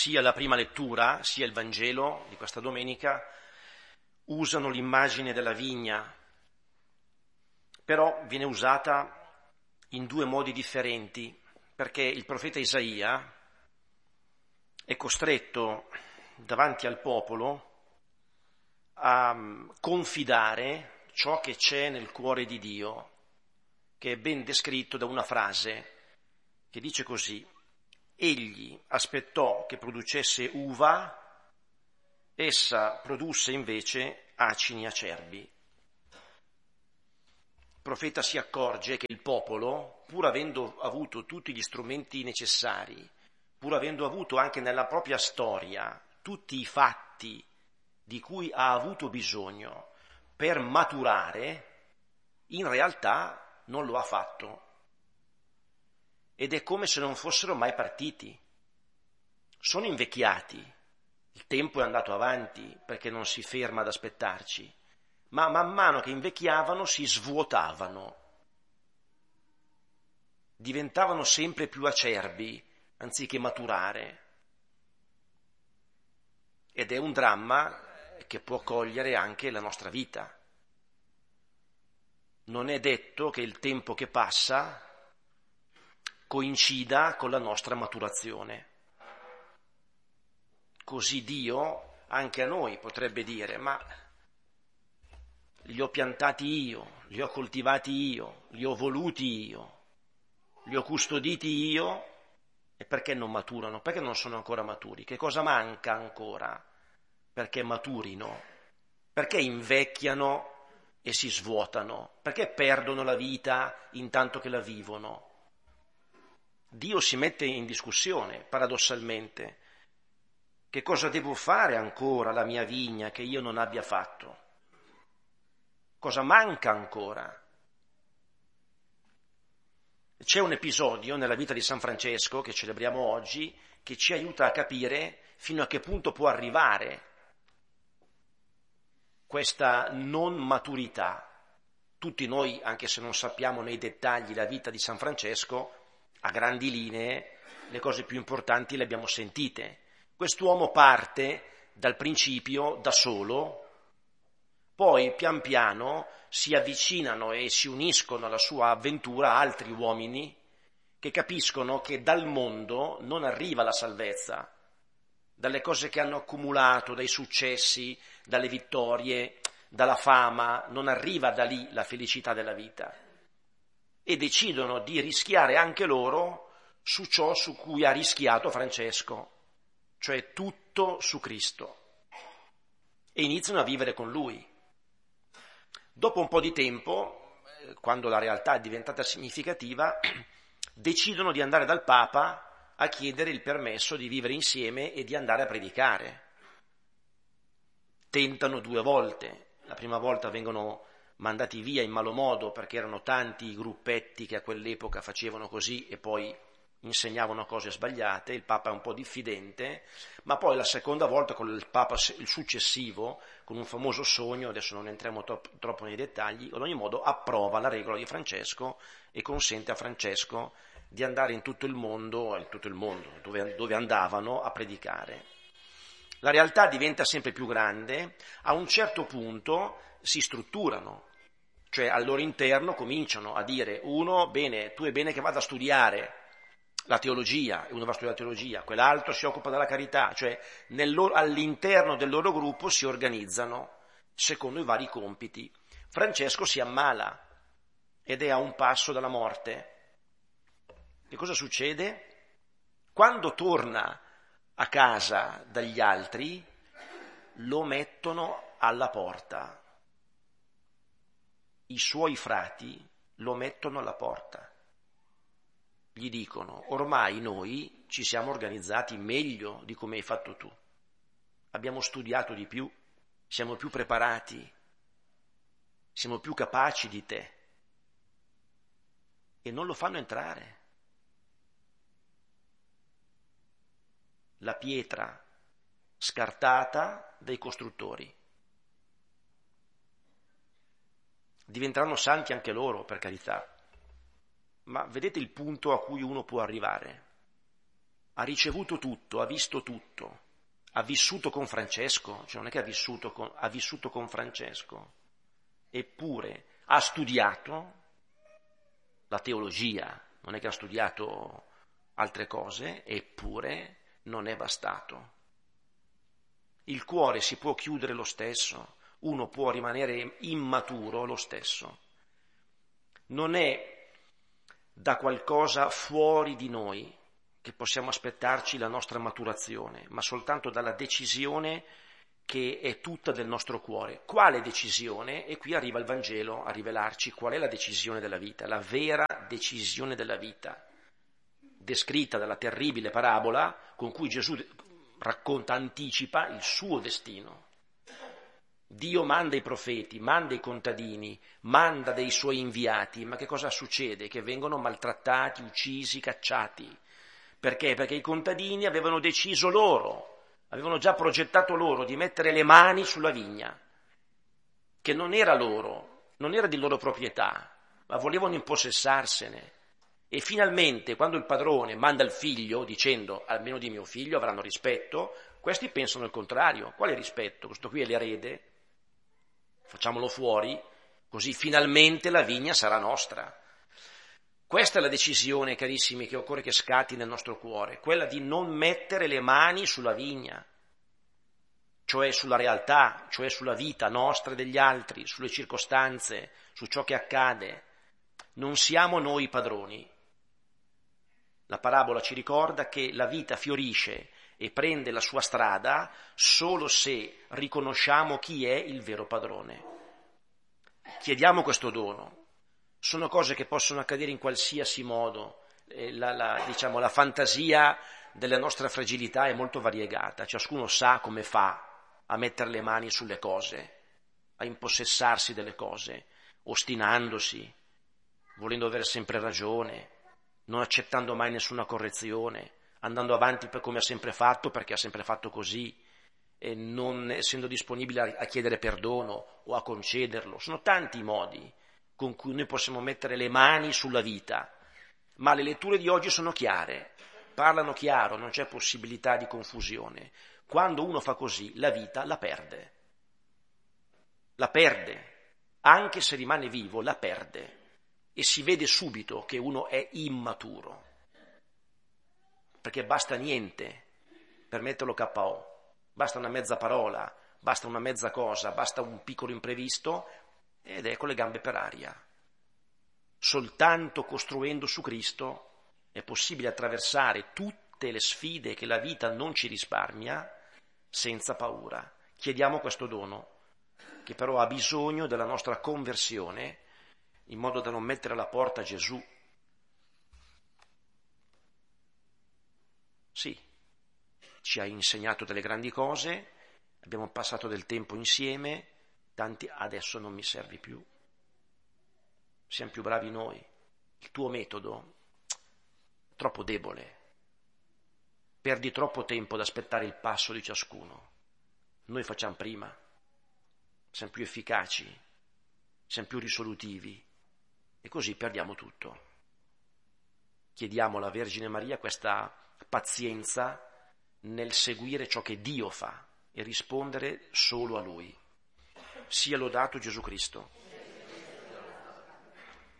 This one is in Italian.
sia la prima lettura, sia il Vangelo di questa domenica usano l'immagine della vigna, però viene usata in due modi differenti, perché il profeta Isaia è costretto davanti al popolo a confidare ciò che c'è nel cuore di Dio, che è ben descritto da una frase che dice così: egli aspettò che producesse uva, essa produsse invece acini acerbi. Il profeta si accorge che il popolo, pur avendo avuto tutti gli strumenti necessari, pur avendo avuto anche nella propria storia tutti i fatti di cui ha avuto bisogno per maturare, in realtà non lo ha fatto. Ed è come se non fossero mai partiti. Sono invecchiati, il tempo è andato avanti perché non si ferma ad aspettarci, ma man mano che invecchiavano si svuotavano, diventavano sempre più acerbi anziché maturare. Ed è un dramma che può cogliere anche la nostra vita. Non è detto che il tempo che passa coincida con la nostra maturazione. Così Dio anche a noi potrebbe dire: ma li ho piantati io, li ho coltivati io, li ho voluti io, li ho custoditi io, e perché non maturano? Perché non sono ancora maturi? Che cosa manca ancora perché maturino? Perché invecchiano e si svuotano? Perché perdono la vita intanto che la vivono? Dio si mette in discussione, paradossalmente. Che cosa devo fare ancora alla mia vigna che io non abbia fatto? Cosa manca ancora? C'è un episodio nella vita di San Francesco che celebriamo oggi che ci aiuta a capire fino a che punto può arrivare questa non maturità. Tutti noi, anche se non sappiamo nei dettagli la vita di San Francesco, a grandi linee le cose più importanti le abbiamo sentite. Quest'uomo parte dal principio da solo, poi pian piano si avvicinano e si uniscono alla sua avventura altri uomini che capiscono che dal mondo non arriva la salvezza, dalle cose che hanno accumulato, dai successi, dalle vittorie, dalla fama, non arriva da lì la felicità della vita. E decidono di rischiare anche loro su ciò su cui ha rischiato Francesco, cioè tutto su Cristo, e iniziano a vivere con lui. Dopo un po' di tempo, quando la realtà è diventata significativa, decidono di andare dal Papa a chiedere il permesso di vivere insieme e di andare a predicare. Tentano 2 volte. La prima volta vengono mandati via in malo modo perché erano tanti i gruppetti che a quell'epoca facevano così e poi insegnavano cose sbagliate. Il Papa è un po' diffidente, ma poi la seconda volta con il Papa, il successivo, con un famoso sogno, adesso non entriamo troppo nei dettagli, ad ogni modo approva la regola di Francesco e consente a Francesco di andare in tutto il mondo dove andavano a predicare. La realtà diventa sempre più grande, a un certo punto si strutturano, cioè al loro interno cominciano a dire: uno, bene, tu è bene che vada a studiare la teologia, e uno va a studiare la teologia, quell'altro si occupa della carità, cioè all'interno del loro gruppo si organizzano secondo i vari compiti. Francesco si ammala ed è a un passo dalla morte. Che cosa succede? Quando torna a casa dagli altri, lo mettono alla porta. I suoi frati lo mettono alla porta. Gli dicono: ormai noi ci siamo organizzati meglio di come hai fatto tu. Abbiamo studiato di più, siamo più preparati, siamo più capaci di te. E non lo fanno entrare. La pietra scartata dai costruttori. Diventeranno santi anche loro, per carità. Ma vedete il punto a cui uno può arrivare? ha ricevuto tutto, ha visto tutto, ha vissuto con Francesco, cioè non è che ha vissuto con Francesco, eppure ha studiato la teologia, non è che ha studiato altre cose, eppure non è bastato. Il cuore si può chiudere lo stesso, uno può rimanere immaturo lo stesso. Non è da qualcosa fuori di noi che possiamo aspettarci la nostra maturazione, ma soltanto dalla decisione che è tutta del nostro cuore. Quale decisione? E qui arriva il Vangelo a rivelarci qual è la decisione della vita, la vera decisione della vita, descritta dalla terribile parabola con cui Gesù racconta, anticipa il suo destino. Dio manda i profeti, manda i contadini, manda dei suoi inviati, ma che cosa succede? Che vengono maltrattati, uccisi, cacciati. Perché? Perché i contadini avevano deciso loro, avevano già progettato loro di mettere le mani sulla vigna, che non era loro, non era di loro proprietà, ma volevano impossessarsene. E finalmente, quando il padrone manda il figlio, dicendo almeno di mio figlio avranno rispetto, questi pensano il contrario. Quale rispetto? Questo qui è l'erede? Facciamolo fuori, così finalmente la vigna sarà nostra. Questa è la decisione, carissimi, che occorre che scatti nel nostro cuore, quella di non mettere le mani sulla vigna, cioè sulla realtà, cioè sulla vita nostra e degli altri, sulle circostanze, su ciò che accade. Non siamo noi padroni. La parabola ci ricorda che la vita fiorisce e prende la sua strada solo se riconosciamo chi è il vero padrone. Chiediamo questo dono. Sono cose che possono accadere in qualsiasi modo. La fantasia della nostra fragilità è molto variegata. Ciascuno sa come fa a mettere le mani sulle cose, a impossessarsi delle cose, ostinandosi, volendo avere sempre ragione, non accettando mai nessuna correzione, andando avanti per come ha sempre fatto, perché ha sempre fatto così, e non essendo disponibile a chiedere perdono o a concederlo. Sono tanti i modi con cui noi possiamo mettere le mani sulla vita, ma le letture di oggi sono chiare, parlano chiaro, non c'è possibilità di confusione. Quando uno fa così, la vita la perde, anche se rimane vivo, la perde. E si vede subito che uno è immaturo, perché basta niente per metterlo KO, basta una mezza parola, basta una mezza cosa, basta un piccolo imprevisto ed è con le gambe per aria. Soltanto costruendo su Cristo è possibile attraversare tutte le sfide che la vita non ci risparmia senza paura. Chiediamo questo dono, che però ha bisogno della nostra conversione, in modo da non mettere alla porta Gesù. Sì, ci ha insegnato delle grandi cose, abbiamo passato del tempo insieme, tanti adesso non mi servi più. Siamo più bravi noi. Il tuo metodo è troppo debole. Perdi troppo tempo ad aspettare il passo di ciascuno. Noi facciamo prima. Siamo più efficaci, siamo più risolutivi. E così perdiamo tutto. Chiediamo alla Vergine Maria questa pazienza nel seguire ciò che Dio fa e rispondere solo a Lui. Sia lodato Gesù Cristo.